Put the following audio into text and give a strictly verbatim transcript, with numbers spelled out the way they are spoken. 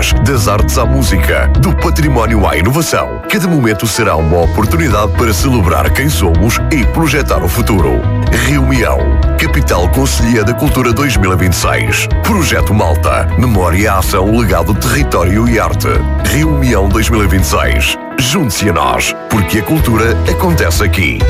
temas, das artes à música, do património à inovação. Cada momento será uma oportunidade para celebrar quem somos e projetar o futuro. Rio Meão, Capital Concelhia da Cultura dois mil e vinte e seis. Projeto Malta, Memória, Ação, Legado, Território e Arte. Rio Meão dois mil e vinte e seis. Junte-se a nós, porque a cultura acontece aqui.